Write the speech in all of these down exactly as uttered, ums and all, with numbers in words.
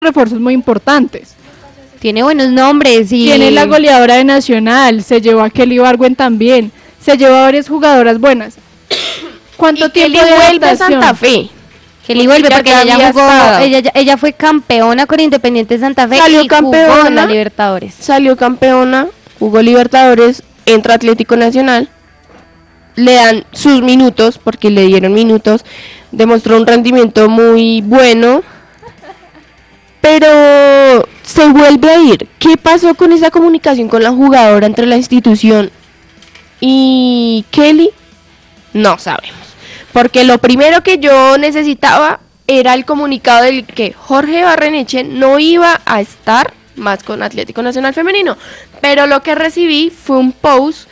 refuerzos muy importantes. Tiene buenos nombres y... Tiene la goleadora de Nacional, se llevó a Kelly Ibargüen también, se llevó a varias jugadoras buenas. ¿Cuánto y tiempo Kelly de vuelve a adaptación? Santa Fe. Kelly vuelve Ya porque que ella había jugó, estado. ella, ella fue campeona con Independiente Santa Fe Salió y jugó en campeona. la Libertadores. Salió campeona, jugó Libertadores, entra Atlético Nacional, le dan sus minutos, porque le dieron minutos, demostró un rendimiento muy bueno, pero se vuelve a ir. ¿Qué pasó con esa comunicación con la jugadora entre la institución y Kelly? No sabemos, porque lo primero que yo necesitaba era el comunicado del que Jorge Barreneche no iba a estar más con Atlético Nacional Femenino, pero lo que recibí fue un post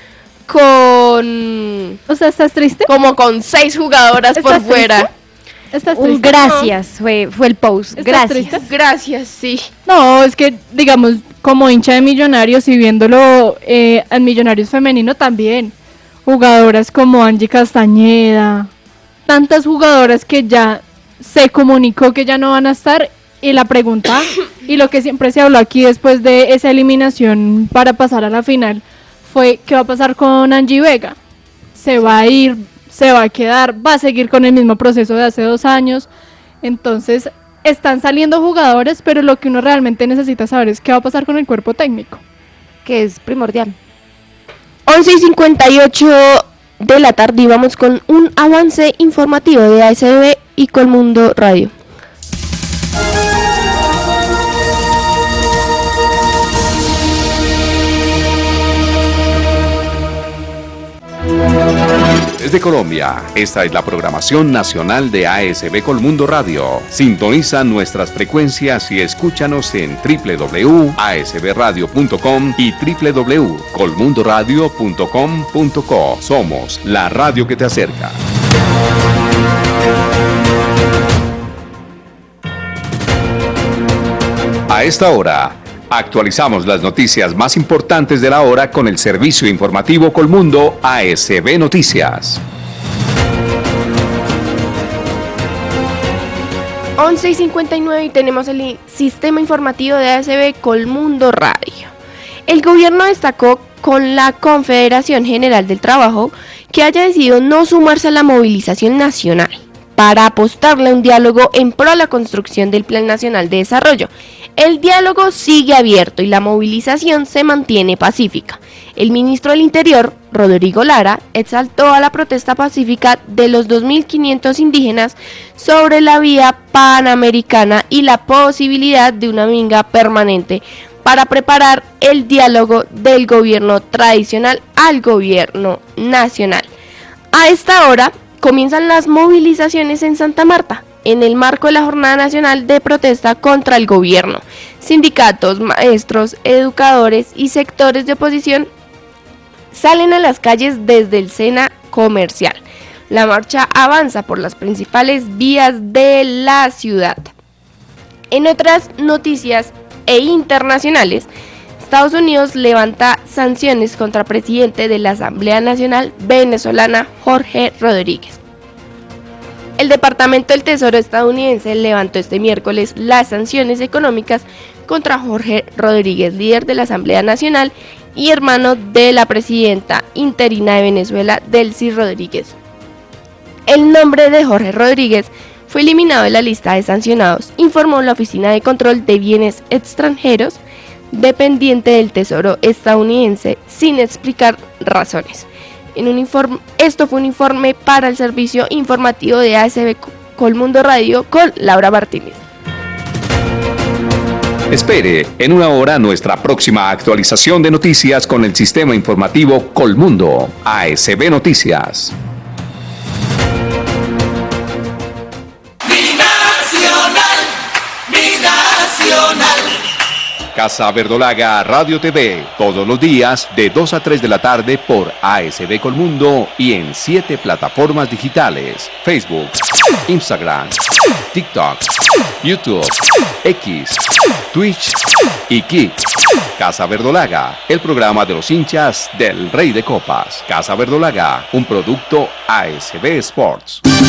con, O sea, ¿estás triste? como con seis jugadoras por ¿Estás fuera. triste? ¿Estás Un triste? gracias, fue, fue el post. ¿Estás Gracias. triste? Gracias, sí. No, es que, digamos, como hincha de Millonarios y viéndolo eh, en Millonarios femenino también, jugadoras como Angie Castañeda, tantas jugadoras que ya se comunicó que ya no van a estar, y la pregunta, y lo que siempre se habló aquí después de esa eliminación para pasar a la final, fue ¿qué va a pasar con Angie Vega? ¿Se va a ir? ¿Se va a quedar? ¿Va a seguir con el mismo proceso de hace dos años? Entonces, están saliendo jugadores, pero lo que uno realmente necesita saber es qué va a pasar con el cuerpo técnico. Que es primordial. once y cincuenta y ocho de la tarde y vamos con un avance informativo de A S B y Colmundo Radio. Desde Colombia, esta es la programación nacional de A S B Colmundo Radio. Sintoniza nuestras frecuencias y escúchanos en doble u doble u doble u punto a s b radio punto com y doble u doble u doble u punto colmundo radio punto com punto co. Somos la radio que te acerca. A esta hora, actualizamos las noticias más importantes de la hora con el servicio informativo Colmundo A S B Noticias. once y cincuenta y nueve y tenemos el sistema informativo de A S B Colmundo Radio. El gobierno destacó con la Confederación General del Trabajo que haya decidido no sumarse a la movilización nacional para apostarle a un diálogo en pro de la construcción del Plan Nacional de Desarrollo. El diálogo sigue abierto y la movilización se mantiene pacífica. El ministro del Interior, Rodrigo Lara, exaltó a la protesta pacífica de los dos mil quinientos indígenas sobre la vía panamericana y la posibilidad de una minga permanente para preparar el diálogo del gobierno tradicional al gobierno nacional. A esta hora comienzan las movilizaciones en Santa Marta, en el marco de la Jornada Nacional de Protesta contra el Gobierno. Sindicatos, maestros, educadores y sectores de oposición salen a las calles desde el Sena Comercial. La marcha avanza por las principales vías de la ciudad. En otras noticias e internacionales, Estados Unidos levanta sanciones contra el presidente de la Asamblea Nacional venezolana, Jorge Rodríguez. El Departamento del Tesoro estadounidense levantó este miércoles las sanciones económicas contra Jorge Rodríguez, líder de la Asamblea Nacional y hermano de la presidenta interina de Venezuela, Delcy Rodríguez. El nombre de Jorge Rodríguez fue eliminado de la lista de sancionados, informó la Oficina de Control de Bienes Extranjeros, dependiente del Tesoro estadounidense, sin explicar razones. En un informe, esto fue un informe para el servicio informativo de A S B Colmundo Radio con Laura Martínez. Espere en una hora nuestra próxima actualización de noticias con el sistema informativo Colmundo A S B Noticias. Mi Nacional, mi Nacional. Casa Verdolaga Radio T V, todos los días de dos a tres de la tarde por A S B Colmundo y en siete plataformas digitales: Facebook, Instagram, TikTok, YouTube, X, Twitch y Kick. Casa Verdolaga, el programa de los hinchas del Rey de Copas. Casa Verdolaga, un producto A S B Sports.